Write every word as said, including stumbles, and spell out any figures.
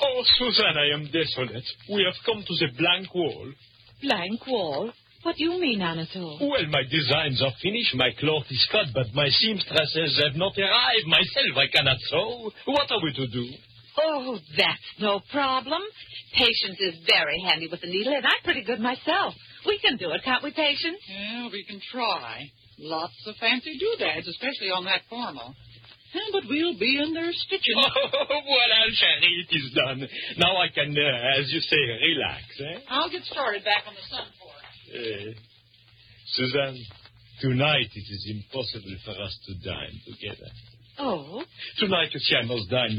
Oh, Suzanne, I am desolate. We have come to the blank wall. Blank wall? What do you mean, Anatole? Well, my designs are finished, my cloth is cut, but my seamstresses have not arrived. Myself, I cannot sew. What are we to do? Oh, that's no problem. Patience is very handy with the needle, and I'm pretty good myself. We can do it, can't we, Patience? Yeah, we can try. Lots of fancy doodads, especially on that formal. But we'll be in there stitching. Oh, voilà, chérie, it is done. Now I can, uh, as you say, relax, eh? I'll get started back on the sun porch. Uh, Suzanne, tonight it is impossible for us to dine together. Oh? Tonight, you see, I must dine